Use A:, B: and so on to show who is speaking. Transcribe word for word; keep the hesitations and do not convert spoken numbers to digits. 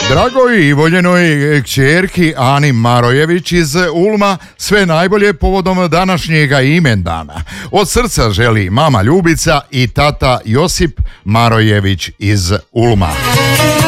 A: Dragoj i voljenoj kćerki Ani Marojević iz Ulma sve najbolje povodom današnjega imendana. Od srca želi mama Ljubica i tata Josip Marojević iz Ulma.